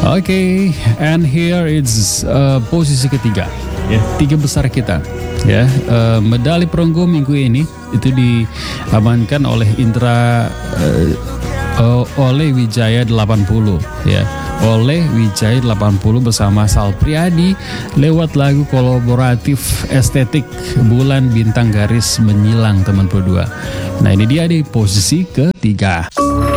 Oke, and here it's posisi ketiga, ya, tiga besar kita. Ya, medali perunggu minggu ini itu diamankan oleh Indra oleh Wijaya 80, ya. Oleh Wijaya 80 bersama Sal Priadi lewat lagu kolaboratif estetik Bulan Bintang Garis Menyilang teman berdua. Nah, ini dia di posisi ketiga.